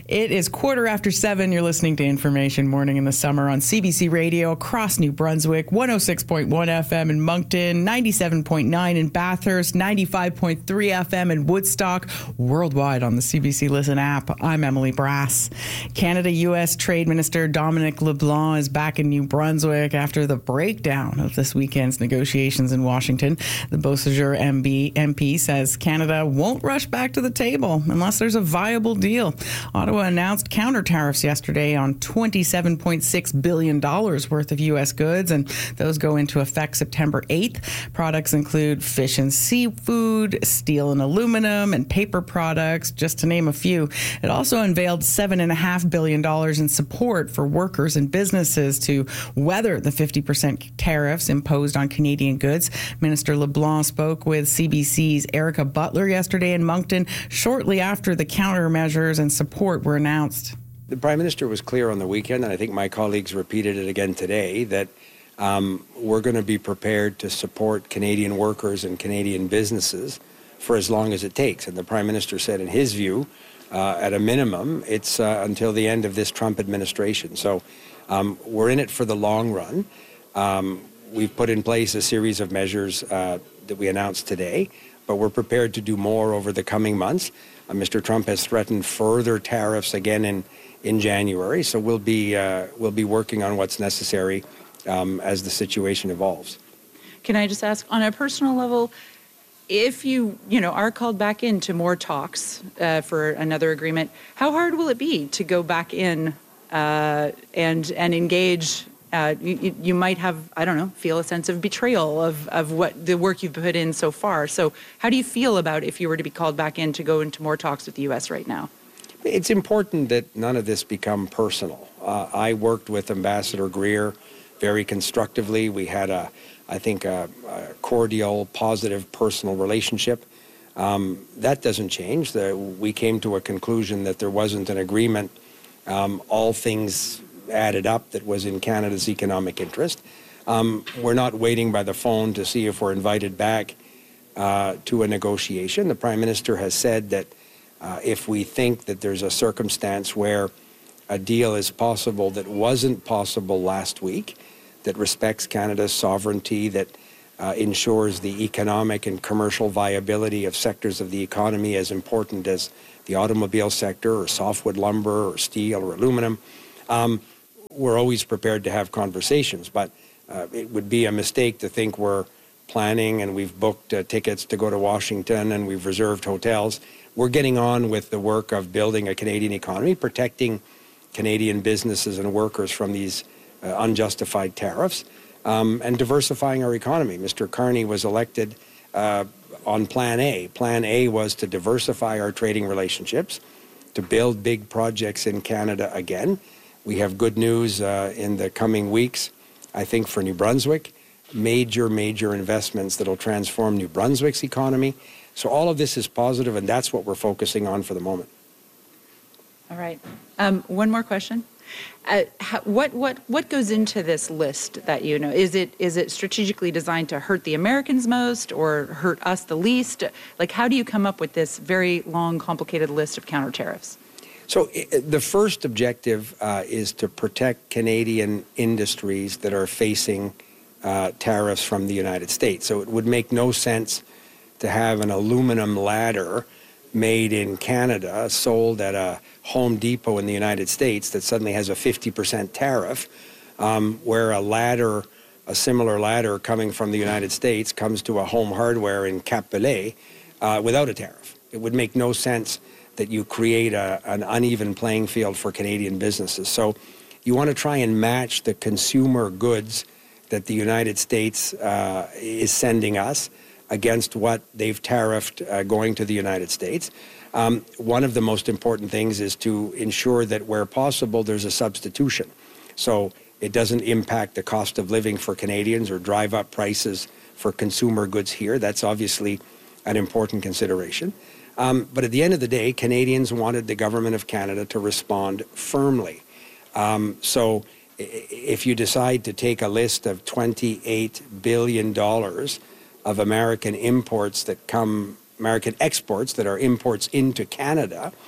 It is 7:15. You're listening to Information Morning in the Summer on CBC Radio across New Brunswick, 106.1 FM in Moncton, 97.9 in Bathurst, 95.3 FM in Woodstock, worldwide on the CBC Listen app. I'm Emily Brass. Canada-U.S. Trade Minister Dominic LeBlanc is back in New Brunswick after the breakdown of this weekend's negotiations in Washington. The Beausejour MP says Canada won't rush back to the table unless there's a viable deal. Ottawa announced counter tariffs yesterday on $27.6 billion worth of U.S. goods, and those go into effect September 8th. Products include fish and seafood, steel and aluminum, and paper products, just to name a few. It also unveiled $7.5 billion in support for workers and businesses to weather the 50% tariffs imposed on Canadian goods. Minister LeBlanc spoke with CBC's Erica Butler yesterday in Moncton shortly after the countermeasures and support were announced. The Prime Minister was clear on the weekend, and I think my colleagues repeated it again today, that we're going to be prepared to support Canadian workers and Canadian businesses for as long as it takes. And the Prime Minister said, in his view, at a minimum, it's until the end of this Trump administration. So we're in it for the long run. We've put in place a series of measures that we announced today, but we're prepared to do more over the coming months. Mr. Trump has threatened further tariffs again in January, so we'll be working on what's necessary as the situation evolves. Can I just ask, on a personal level, if you are called back into more talks for another agreement, how hard will it be to go back in and engage? You might have, feel a sense of betrayal of what the work you've put in so far. So how do you feel about if you were to be called back in to go into more talks with the U.S. right now? It's important that none of this become personal. I worked with Ambassador Greer very constructively. We had a cordial, positive, personal relationship. That doesn't change. We came to a conclusion that there wasn't an agreement, all things added up, that was in Canada's economic interest. We're not waiting by the phone to see if we're invited back to a negotiation. The Prime Minister has said that if we think that there's a circumstance where a deal is possible that wasn't possible last week, that respects Canada's sovereignty, that ensures the economic and commercial viability of sectors of the economy as important as the automobile sector or softwood lumber or steel or aluminum, we're always prepared to have conversations. But it would be a mistake to think we're planning and we've booked tickets to go to Washington and we've reserved hotels. We're getting on with the work of building a Canadian economy, protecting Canadian businesses and workers from these unjustified tariffs, and diversifying our economy. Mr. Carney was elected on Plan A. Plan A was to diversify our trading relationships, to build big projects in Canada again. We have good news in the coming weeks, I think, for New Brunswick. Major investments that will transform New Brunswick's economy. So all of this is positive, and that's what we're focusing on for the moment. All right. One more question. What goes into this list that is it strategically designed to hurt the Americans most or hurt us the least? Like, how do you come up with this very long, complicated list of counter tariffs? So the first objective is to protect Canadian industries that are facing tariffs from the United States. So it would make no sense to have an aluminum ladder made in Canada, sold at a Home Depot in the United States that suddenly has a 50% tariff, where a similar ladder coming from the United States comes to a Home Hardware in Cap-Belay without a tariff. It would make no sense that you create an uneven playing field for Canadian businesses. So you want to try and match the consumer goods that the United States is sending us against what they've tariffed going to the United States. One of the most important things is to ensure that where possible there's a substitution. So it doesn't impact the cost of living for Canadians or drive up prices for consumer goods here. That's obviously an important consideration. But at the end of the day, Canadians wanted the Government of Canada to respond firmly. So if you decide to take a list of $28 billion of American exports that are imports into Canada,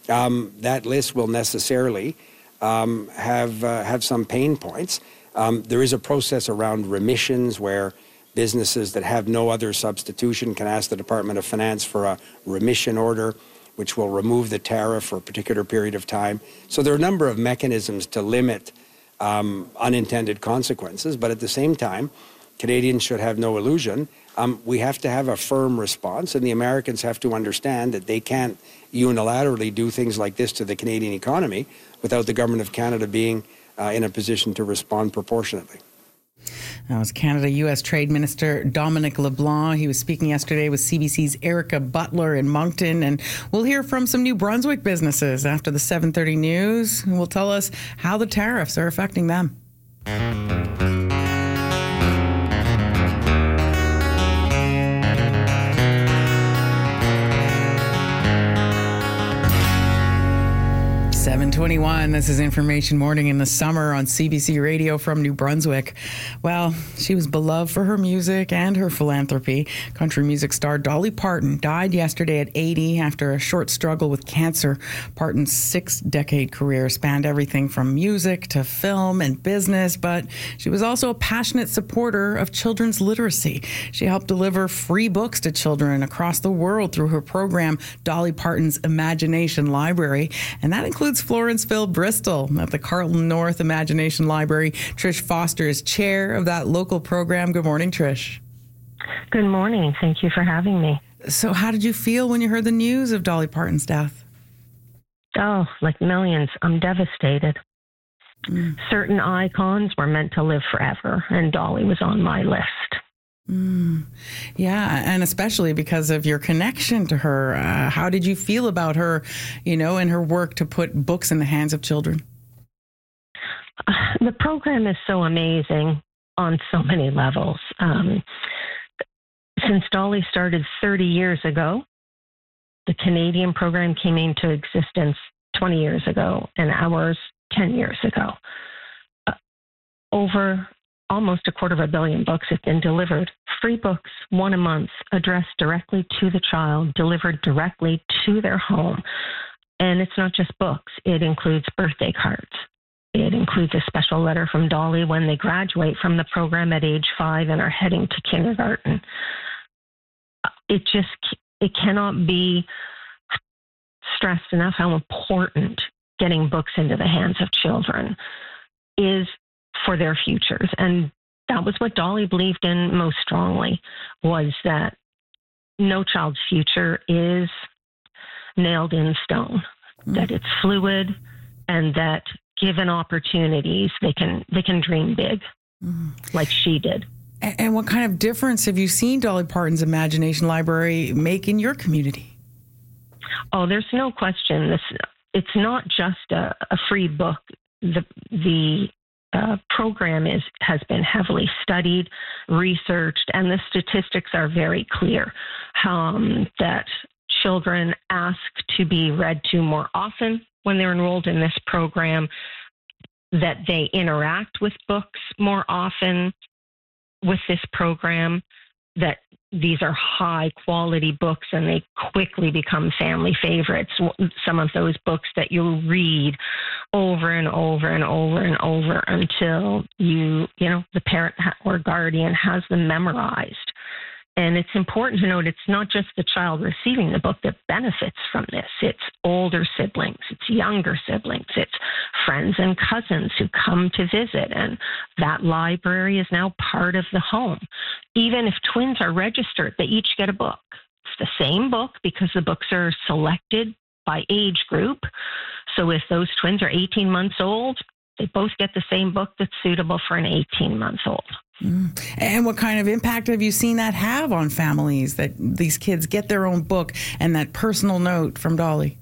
that list will necessarily have some pain points. There is a process around remissions where businesses that have no other substitution can ask the Department of Finance for a remission order, which will remove the tariff for a particular period of time. So there are a number of mechanisms to limit unintended consequences, but at the same time, Canadians should have no illusion. We have to have a firm response, and the Americans have to understand that they can't unilaterally do things like this to the Canadian economy without the Government of Canada being in a position to respond proportionately. That was Canada-U.S. Trade Minister Dominic LeBlanc. He was speaking yesterday with CBC's Erica Butler in Moncton. And we'll hear from some New Brunswick businesses after the 7:30 news, who will tell us how the tariffs are affecting them. 7:21. This is Information Morning in the Summer on CBC Radio from New Brunswick. Well, she was beloved for her music and her philanthropy. Country music star Dolly Parton died yesterday at 80 after a short struggle with cancer. Parton's 6-decade career spanned everything from music to film and business, but she was also a passionate supporter of children's literacy. She helped deliver free books to children across the world through her program, Dolly Parton's Imagination Library, and that includes Florenceville, Bristol. At the Carlton North Imagination Library, Trish Foster is chair of that local program. Good morning, Trish. Good morning. Thank you for having me. So how did you feel when you heard the news of Dolly Parton's death? Oh, like millions. I'm devastated. Certain icons were meant to live forever, and Dolly was on my list. Yeah, and especially because of your connection to her. How did you feel about her, and her work to put books in the hands of children? The program is so amazing on so many levels. Since Dolly started 30 years ago, the Canadian program came into existence 20 years ago, and ours 10 years ago. Over almost 250 million books have been delivered. Free books, one a month, addressed directly to the child, delivered directly to their home. And it's not just books. It includes birthday cards. It includes a special letter from Dolly when they graduate from the program at age 5 and are heading to kindergarten. It cannot be stressed enough how important getting books into the hands of children is for their futures. And that was what Dolly believed in most strongly, was that no child's future is nailed in stone, that it's fluid, and that given opportunities, they can dream big, like she did. And what kind of difference have you seen Dolly Parton's Imagination Library make in your community? Oh, there's no question. It's not just a free book. The program has been heavily studied, researched, and the statistics are very clear that children ask to be read to more often when they're enrolled in this program, that they interact with books more often with this program, that these are high quality books and they quickly become family favorites. Some of those books that you'll read over and over and over and over until the parent or guardian has them memorized. And it's important to note it's not just the child receiving the book that benefits from this. It's older siblings, it's younger siblings, it's friends and cousins who come to visit. And that library is now part of the home. Even if twins are registered, they each get a book. It's the same book because the books are selected by age group. So if those twins are 18 months old, they both get the same book that's suitable for an 18-month-old. And what kind of impact have you seen that have on families, that these kids get their own book and that personal note from Dolly?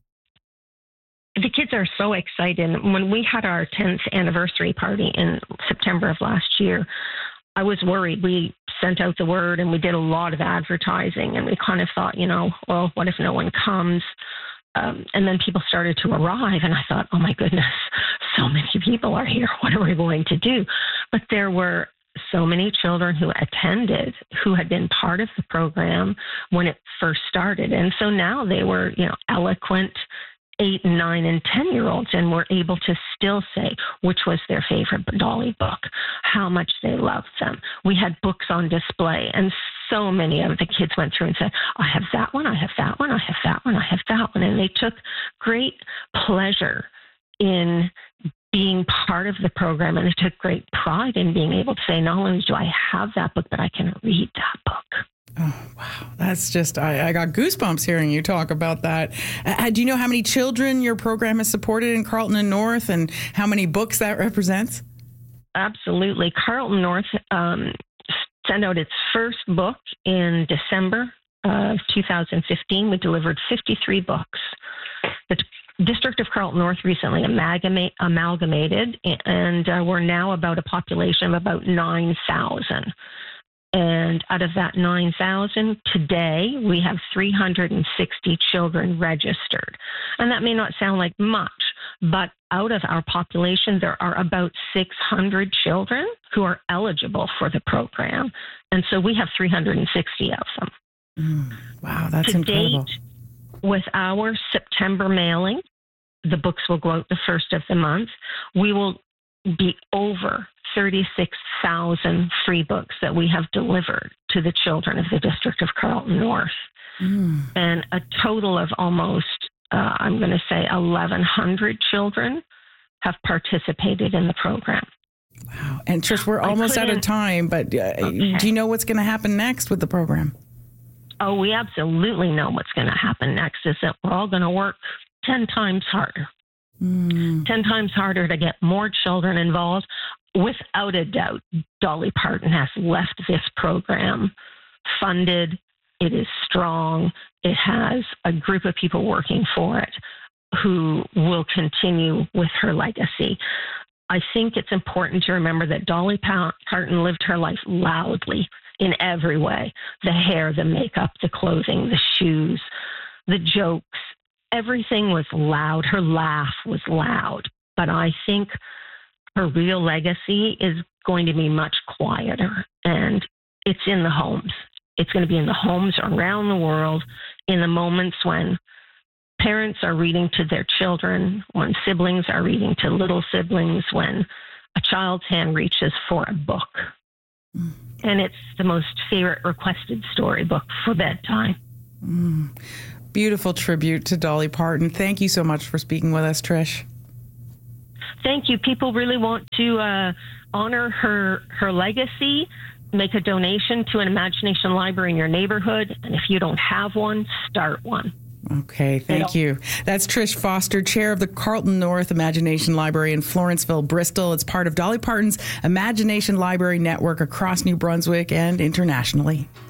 The kids are so excited. When we had our 10th anniversary party in September of last year, I was worried. We sent out the word and we did a lot of advertising, and we kind of thought, well, what if no one comes? And then people started to arrive, and I thought, oh my goodness, so many people are here. What are we going to do? But there were so many children who attended, who had been part of the program when it first started. And so now they were, eloquent 8, 9, and 10-year-olds, and were able to still say which was their favorite Dolly book, how much they loved them. We had books on display, and so many of the kids went through and said, I have that one, I have that one, I have that one, I have that one. And they took great pleasure in being part of the program, and they took great pride in being able to say, not only do I have that book, but I can read that book. Oh, wow. That's just, I got goosebumps hearing you talk about that. Do you know how many children your program has supported in Carleton and North, and how many books that represents? Absolutely. Carleton North sent out its first book in December of 2015. We delivered 53 books. The District of Carleton North recently amalgamated, and we're now about a population of about 9,000. And out of that 9,000, today we have 360 children registered. And that may not sound like much, but out of our population, there are about 600 children who are eligible for the program. And so we have 360 of them. Wow, that's incredible. Date, with our September mailing, the books will go out the first of the month. We will be over 36,000 free books that we have delivered to the children of the District of Carleton North. And a total of almost, I'm going to say 1,100 children have participated in the program. Wow. And Trish, we're almost out of time, but do you know what's going to happen next with the program? Oh, we absolutely know what's going to happen next, is that we're all going to work 10 times harder. 10 times harder to get more children involved. Without a doubt, Dolly Parton has left this program funded. It is strong. It has a group of people working for it who will continue with her legacy. I think it's important to remember that Dolly Parton lived her life loudly in every way. The hair, the makeup, the clothing, the shoes, the jokes. Everything was loud. Her laugh was loud. But I think her real legacy is going to be much quieter, and it's in the homes. It's going to be in the homes around the world, in the moments when parents are reading to their children, when siblings are reading to little siblings, when a child's hand reaches for a book. And it's the most favorite requested storybook for bedtime. Beautiful tribute to Dolly Parton. Thank you so much for speaking with us, Trish. Thank you. People really want to honor her legacy. Make a donation to an Imagination Library in your neighborhood. And if you don't have one, start one. Okay, thank you. That's Trish Foster, chair of the Carleton North Imagination Library in Florenceville, Bristol. It's part of Dolly Parton's Imagination Library Network across New Brunswick and internationally.